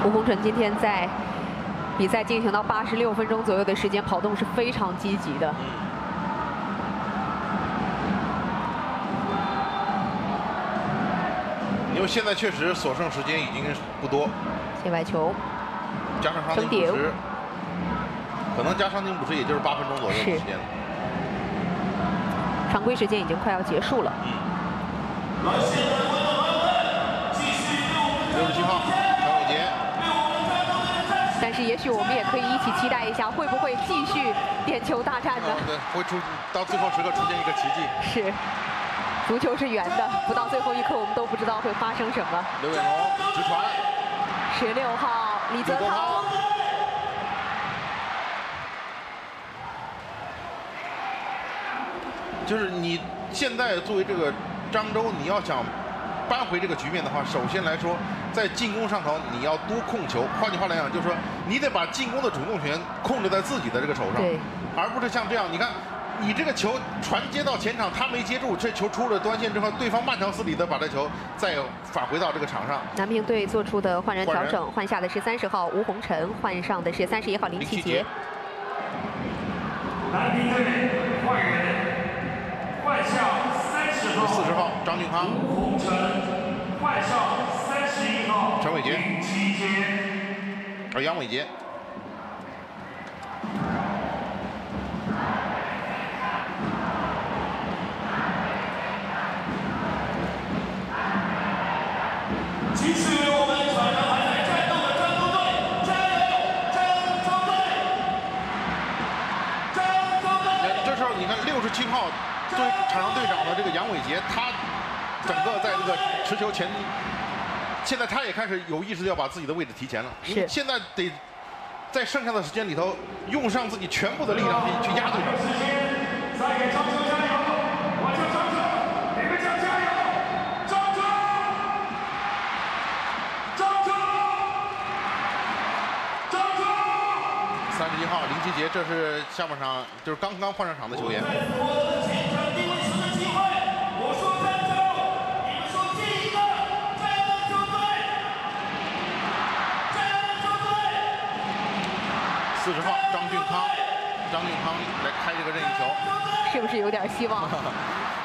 吴洪晨今天在比赛进行到86分钟左右的时间，跑动是非常积极的。 因为现在确实所剩时间已经不多， 界外球， 加上伤停补时，可能加伤停补时也就是8分钟左右的时间了。 常规时间已经快要结束了。 67号张伟杰。 但是也许我们也可以一起期待一下，会不会继续点球大战呢？ 对，会到最后时刻出现一个奇迹。 是。 足球是圆的，不到最后一刻，我们都不知道会发生什么。 刘伟龙直传 ，16号李泽涛， 就是你现在作为这个漳州，你要想扳回这个局面的话，首先来说，在进攻上头你要多控球。换句话来讲，就是说你得把进攻的主动权控制在自己的这个手上， 对， 而不是像这样，你看。 你这个球传接到前场，他没接住，这球出了端线之后，对方慢条斯理的把这球再返回到这个场上。 南平队做出的换人调整，换下的是30号吴洪晨，换上的是31号林奇杰。 南平队换人，换上 40号张俊康， 吴洪晨，换上31号陈伟杰， 林奇杰， 杨伟杰。 继续为我们场上还在战斗的漳州队加油！漳州队，漳州队。 这时候你看67号作为场上队长的这个杨伟杰，他整个在这个持球前，现在他也开始有意识要把自己的位置提前了。 是。 现在得在剩下的时间里头用上自己全部的力量去压对手。 时间，再给漳州加油！我叫漳州，你们讲加油！ 31号林奇杰，这是下半场就是刚刚换上场的球员。40号张俊康来开这个任意球， 是不是有点希望？